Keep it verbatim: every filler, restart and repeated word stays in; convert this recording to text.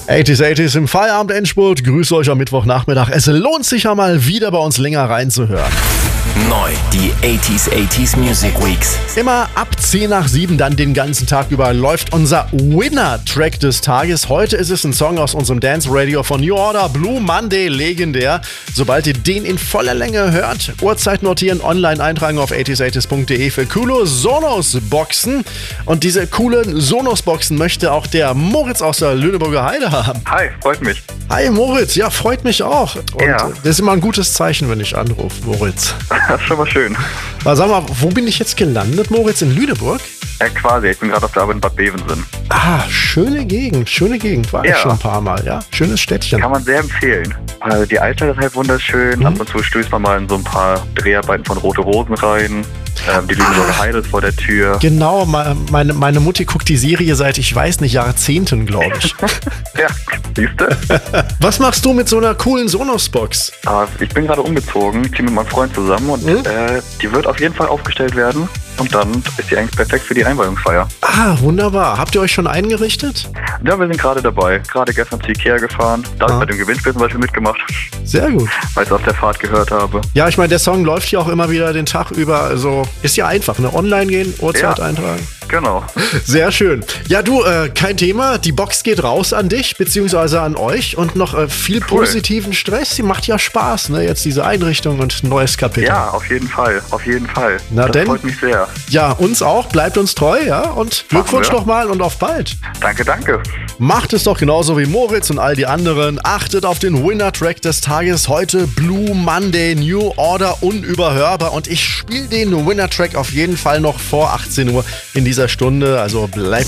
achtziger achtziger im Feierabend-Endspurt. Grüße euch am Mittwochnachmittag. Es lohnt sich ja mal wieder bei uns länger reinzuhören. Neu, die achtziger achtziger Music Weeks. Immer ab zehn nach sieben, dann den ganzen Tag über, läuft unser Winner-Track des Tages. Heute ist es ein Song aus unserem Dance-Radio von New Order, Blue Monday, legendär. Sobald ihr den in voller Länge hört, Uhrzeit notieren, online eintragen auf achtziger achtziger punkt de für coole Sonos-Boxen. Und diese coolen Sonos-Boxen möchte auch der Moritz aus der Lüneburger Heide haben. Hi, freut mich. Hi Moritz, ja, freut mich auch. Und Ja. das ist immer ein gutes Zeichen, wenn ich anrufe, Moritz. Das ist schon mal schön. Aber sag mal, wo bin ich jetzt gelandet, Moritz? In Lüneburg? Ja, quasi. Ich bin gerade auf der Arbeit in Bad Bevensen. Ah, schöne Gegend, schöne Gegend. War ich Ja. schon ein paar Mal, ja? Schönes Städtchen. Kann man sehr empfehlen. Also die Altstadt ist halt wunderschön. Mhm. Ab und zu stößt man mal in so ein paar Dreharbeiten von Rote Rosen rein. Ähm, die Lüneburger Ah. Heide ist vor der Tür. Genau, me- meine, meine Mutti guckt die Serie seit, ich weiß nicht, Jahrzehnten, glaube ich. Ja, siehst du? Was machst du mit so einer coolen Sonos-Box? Aber ich bin gerade umgezogen, ziehe mit meinem Freund zusammen und Mhm. äh, die wird auf jeden Fall aufgestellt werden. Und dann ist die eigentlich perfekt für die Einweihungsfeier. Ah, wunderbar. Habt ihr euch schon eingerichtet? Ja, wir sind gerade dabei. Gerade gestern zu Ikea gefahren. Da habe Ah. ich bei dem Gewinnspiel zum Beispiel mitgemacht, Sehr gut. weil ich es auf der Fahrt gehört habe. Ja, ich meine, der Song läuft ja auch immer wieder den Tag über. Also ist ja einfach, ne? Online gehen, Uhrzeit Ja. eintragen. Genau. Sehr schön. Ja, du, äh, kein Thema. Die Box geht raus an dich, beziehungsweise an euch. Und noch äh, viel Cool. positiven Stress. Die macht ja Spaß, ne? Jetzt diese Einrichtung und ein neues Kapitel. Ja, auf jeden Fall. Auf jeden Fall. Na das denn? freut mich sehr. Ja, uns auch. Bleibt uns treu, ja? Und Glückwunsch wir. nochmal und auf bald. Danke, danke. Macht es doch genauso wie Moritz und all die anderen. Achtet auf den Winner-Track des Tages. Heute Blue Monday, New Order, unüberhörbar. Und ich spiele den Winner-Track auf jeden Fall noch vor achtzehn Uhr in dieser Stunde. Also bleibt